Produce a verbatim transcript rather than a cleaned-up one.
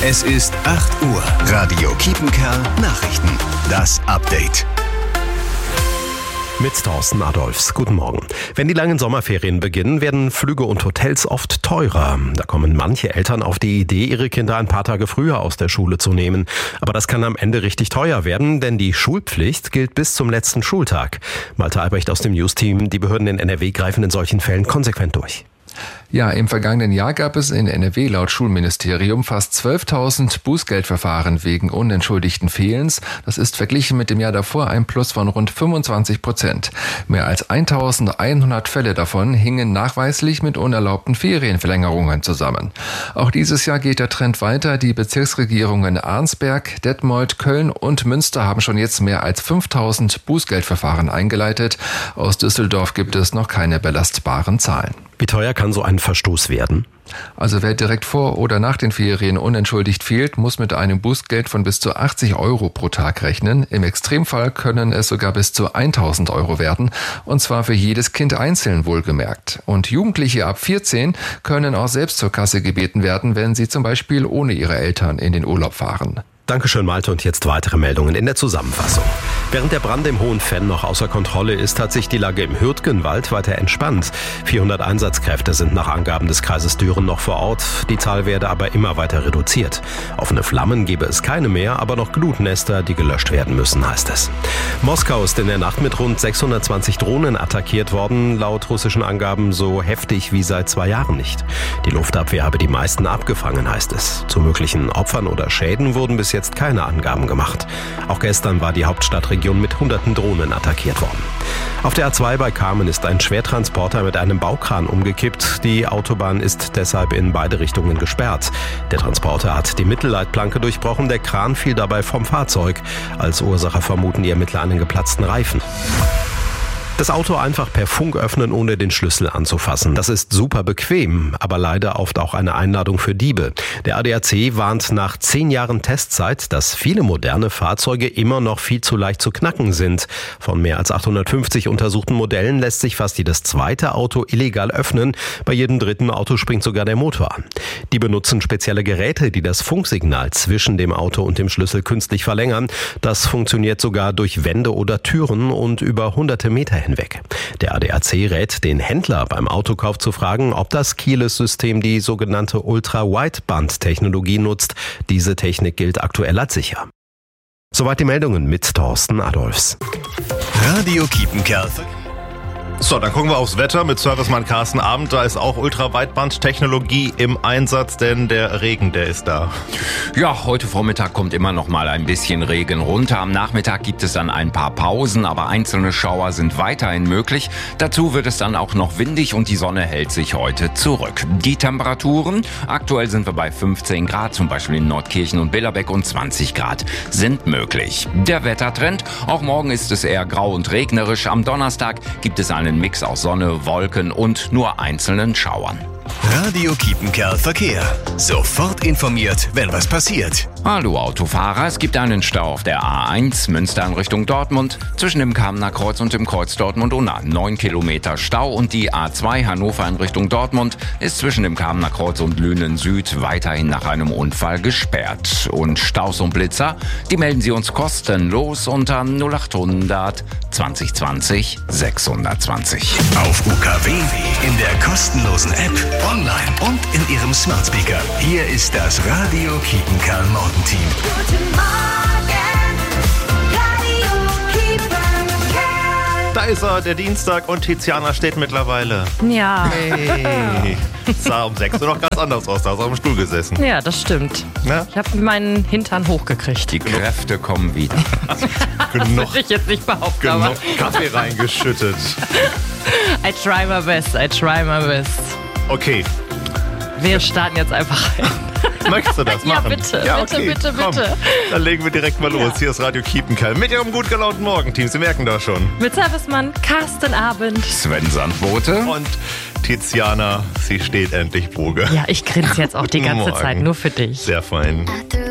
Es ist acht Uhr. Radio Kiepenkerl Nachrichten. Das Update. Mit Thorsten Adolfs. Guten Morgen. Wenn die langen Sommerferien beginnen, werden Flüge und Hotels oft teurer. Da kommen manche Eltern auf die Idee, ihre Kinder ein paar Tage früher aus der Schule zu nehmen. Aber das kann am Ende richtig teuer werden, denn die Schulpflicht gilt bis zum letzten Schultag. Malte Albrecht aus dem News-Team. Die Behörden in N R W greifen in solchen Fällen konsequent durch. Ja, im vergangenen Jahr gab es in N R W laut Schulministerium fast zwölftausend Bußgeldverfahren wegen unentschuldigten Fehlens. Das ist verglichen mit dem Jahr davor ein Plus von rund fünfundzwanzig Prozent. Mehr als eintausendeinhundert Fälle davon hingen nachweislich mit unerlaubten Ferienverlängerungen zusammen. Auch dieses Jahr geht der Trend weiter. Die Bezirksregierungen Arnsberg, Detmold, Köln und Münster haben schon jetzt mehr als fünftausend Bußgeldverfahren eingeleitet. Aus Düsseldorf gibt es noch keine belastbaren Zahlen. Wie teuer kann so ein Verstoß werden? Also wer direkt vor oder nach den Ferien unentschuldigt fehlt, muss mit einem Bußgeld von bis zu achtzig Euro pro Tag rechnen. Im Extremfall können es sogar bis zu tausend Euro werden, und zwar für jedes Kind einzeln wohlgemerkt. Und Jugendliche ab vierzehn können auch selbst zur Kasse gebeten werden, wenn sie zum Beispiel ohne ihre Eltern in den Urlaub fahren. Dankeschön, Malte, und jetzt weitere Meldungen in der Zusammenfassung. Während der Brand im Hohen Venn noch außer Kontrolle ist, hat sich die Lage im Hürtgenwald weiter entspannt. vierhundert Einsatzkräfte sind nach Angaben des Kreises Düren noch vor Ort. Die Zahl werde aber immer weiter reduziert. Offene Flammen gebe es keine mehr, aber noch Glutnester, die gelöscht werden müssen, heißt es. Moskau ist in der Nacht mit rund sechshundertzwanzig Drohnen attackiert worden, laut russischen Angaben so heftig wie seit zwei Jahren nicht. Die Luftabwehr habe die meisten abgefangen, heißt es. Zu möglichen Opfern oder Schäden wurden bis jetzt keine Angaben gemacht. Auch gestern war die Hauptstadtregion mit hunderten Drohnen attackiert worden. Auf der A zwei bei Kamen ist ein Schwertransporter mit einem Baukran umgekippt. Die Autobahn ist deshalb in beide Richtungen gesperrt. Der Transporter hat die Mittelleitplanke durchbrochen, der Kran fiel dabei vom Fahrzeug. Als Ursache vermuten die Ermittler einen geplatzten Reifen. Das Auto einfach per Funk öffnen, ohne den Schlüssel anzufassen. Das ist super bequem, aber leider oft auch eine Einladung für Diebe. Der A D A C warnt nach zehn Jahren Testzeit, dass viele moderne Fahrzeuge immer noch viel zu leicht zu knacken sind. Von mehr als achthundertfünfzig untersuchten Modellen lässt sich fast jedes zweite Auto illegal öffnen. Bei jedem dritten Auto springt sogar der Motor an. Die benutzen spezielle Geräte, die das Funksignal zwischen dem Auto und dem Schlüssel künstlich verlängern. Das funktioniert sogar durch Wände oder Türen und über hunderte Meter hinweg. Der A D A C rät den Händler beim Autokauf zu fragen, ob das Keyless-System die sogenannte Ultra-Wideband-Technologie nutzt. Diese Technik gilt aktuell als sicher. Soweit die Meldungen mit Thorsten Adolfs. Radio Kiepenkerl. So, dann gucken wir aufs Wetter mit Servicemann Carsten Abend. Da ist auch Ultraweitband-Technologie im Einsatz, denn der Regen, der ist da. Ja, heute Vormittag kommt immer noch mal ein bisschen Regen runter. Am Nachmittag gibt es dann ein paar Pausen, aber einzelne Schauer sind weiterhin möglich. Dazu wird es dann auch noch windig und die Sonne hält sich heute zurück. Die Temperaturen, aktuell sind wir bei fünfzehn Grad, zum Beispiel in Nordkirchen und Billerbeck, und zwanzig Grad sind möglich. Der Wettertrend, auch morgen ist es eher grau und regnerisch. Am Donnerstag gibt es einen Mix aus Sonne, Wolken und nur einzelnen Schauern. Radio Kiepenkerl Verkehr. Sofort informiert, wenn was passiert. Hallo Autofahrer, es gibt einen Stau auf der A eins, Münster in Richtung Dortmund, zwischen dem Kamener Kreuz und dem Kreuz Dortmund-Unna. neun Kilometer Stau, und die A zwei Hannover in Richtung Dortmund ist zwischen dem Kamener Kreuz und Lünen Süd weiterhin nach einem Unfall gesperrt. Und Staus und Blitzer, die melden Sie uns kostenlos unter null achthundert zwanzig zwanzig sechshundertzwanzig. Auf U K W, in der kostenlosen App, online und in Ihrem Smart Speaker. Hier ist das Radio Kiepenkerl Morgenteam. Guten Morgen, Radio Kiepenkerl. Da ist er, der Dienstag, und Tiziana steht mittlerweile. Ja. Hey. Sah um sechs Uhr noch ganz anders aus, da hast du auf dem Stuhl gesessen. Ja, das stimmt. Ja? Ich habe meinen Hintern hochgekriegt. Die Kräfte kommen wieder. Genug, Würde ich jetzt nicht behaupten, aber genug Kaffee reingeschüttet. I try my best, I try my best. Okay, Wir starten jetzt einfach rein. möchtest du das Ja, machen? bitte, bitte, bitte, komm. bitte. Dann legen wir direkt mal los. Hier ist Radio Kiepenkerl mit Ihrem gut gelaunten Morgenteam. Sie merken das schon. Mit Servicemann Carsten Abend. Sven Sandbote. Und Tiziana, sie steht endlich Boge. Ja, ich grinse jetzt auch die Guten ganze Morgen. Zeit nur für dich. Sehr fein. At the